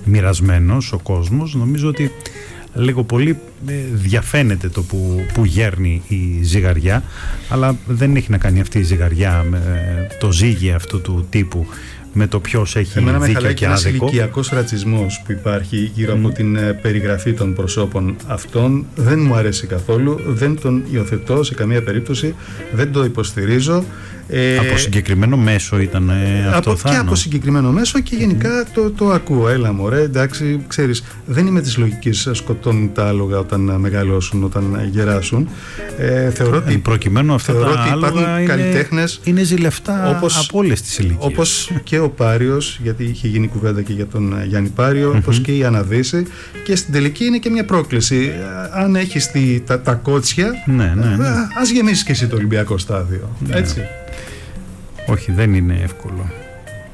μοιρασμένος ο κόσμος. Νομίζω ότι λίγο πολύ διαφαίνεται το που γέρνει η ζυγαριά, αλλά δεν έχει να κάνει αυτή η ζυγαριά με το ζύγι αυτού του τύπου, με το ποιος έχει δίκιο και άδικο. Ένας ηλικιακός ρατσισμός που υπάρχει γύρω από την περιγραφή των προσώπων αυτών δεν μου αρέσει καθόλου, δεν τον υιοθετώ σε καμία περίπτωση, δεν το υποστηρίζω. Από συγκεκριμένο μέσο ήταν αυτό? Και από συγκεκριμένο μέσο και γενικά το ακούω. Έλα μωρέ, εντάξει, ξέρεις, δεν είμαι της λογικής σκοτώνουν τα άλογα όταν μεγαλώσουν, όταν γεράσουν. Θεωρώ ότι προκειμένου αυτά τα άλογα είναι ζηλευτά από όλες τις ηλικίες. Όπως και ο Πάριος, γιατί είχε γίνει κουβέντα και για τον Γιάννη Πάριο, όπως και η Αναδύση, και στην τελική είναι και μια πρόκληση. Αν έχεις τα κότσια, ας γεμίσεις και εσύ το Ολυμπιακό στάδιο. Έτσι. Όχι, δεν είναι εύκολο.